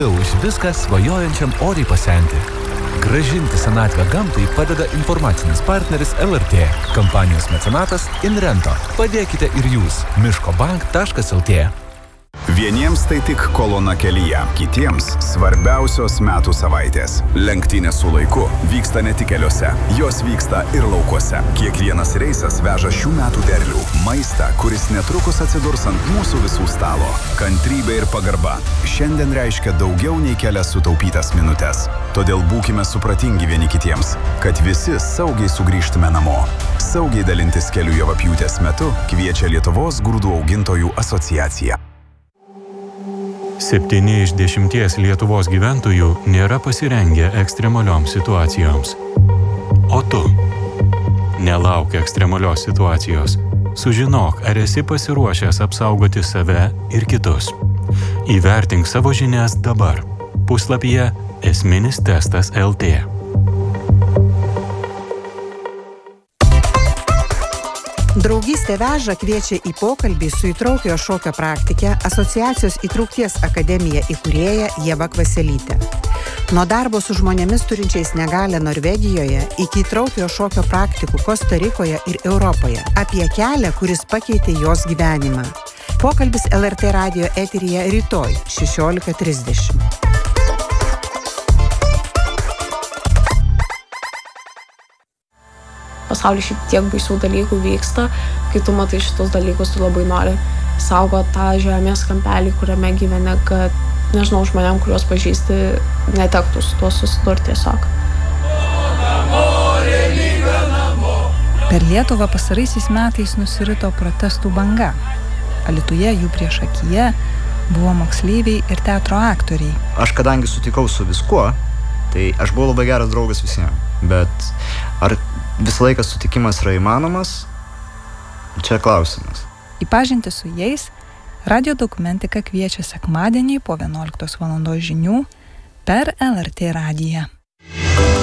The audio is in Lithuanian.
Už viską svajojančiam oriai pasenti. Grąžinti senatvę gamtai padeda informacinis partneris LRT. Kampanijos mecenatas Inrento. Padėkite ir jūs. miškobank.lt. Vieniems tai tik kolona kelyje, kitiems svarbiausios metų savaitės. Lenktynės su laiku vyksta ne tik keliuose, jos vyksta ir laukuose. Kiekvienas reisas veža šių metų derlių, maistą, kuris netrukus atsidurs ant mūsų visų stalo. Kantrybė ir pagarba šiandien reiškia daugiau nei kelias sutaupytas minutės. Todėl būkime supratingi vieni kitiems, kad visi saugiai sugrįžtume namo. Saugiai dalintis kelių javapjūtės metu kviečia Lietuvos grūdų augintojų asociacija. 7 iš 10 Lietuvos gyventojų nėra pasirengę ekstremalioms situacijoms. O tu? Nelauk ekstremalios situacijos. Sužinok, ar esi pasiruošęs apsaugoti save ir kitus. Įvertink savo žinias dabar. Puslapyje Esminis testas LT. Draugystė veža kviečia į pokalbį su įtraukiojo šokio praktike Asociacijos įtraukties akademija įkūrėja Ieva Kvaselytė. Nuo darbo su žmonėmis turinčiais negalią Norvegijoje iki įtraukiojo šokio praktikų Kostarikoje ir Europoje. Apie kelią, kuris pakeitė jos gyvenimą. Pokalbis LRT radijo eteryje rytoj 16:30. Pasaulyje šiaip tiek baisių dalykų vyksta, kai tu matai šitus dalykus, tu labai nori saugot tą žemės kampelį, kuriame gyveni, kad, nežinau, žmonėm, kuriuos pažįsti, netektų su tuo susidurti tiesiog. Per Lietuvą pasaraisiais metais nusirito protestų banga. Alytuje jų priešakyje buvo moksleiviai ir teatro aktoriai. Aš kadangi sutikau su viskuo, tai aš buvau labai geras draugas visiems. Bet ar visą laiką sutikimas yra įmanomas? Čia klausimas. Į pažintį su jais radio dokumentika kviečia sekmadienį po 11 val. Žinių per LRT radiją.